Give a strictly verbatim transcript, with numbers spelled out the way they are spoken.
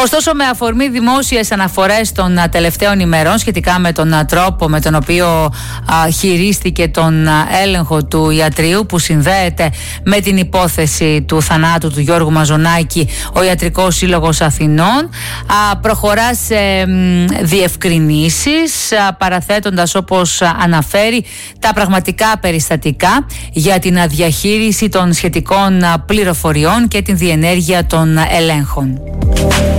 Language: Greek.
Ωστόσο, με αφορμή δημόσιες αναφορές των α, τελευταίων ημερών σχετικά με τον α, τρόπο με τον οποίο α, χειρίστηκε τον α, έλεγχο του ιατρείου που συνδέεται με την υπόθεση του θανάτου του Γιώργου Μαζονάκη, ο Ιατρικός Σύλλογος Αθηνών α, προχωρά σε μ, διευκρινήσεις, α, παραθέτοντας, όπως α, αναφέρει, τα πραγματικά περιστατικά για την α, διαχείριση των σχετικών α, πληροφοριών και την διενέργεια των α, ελέγχων.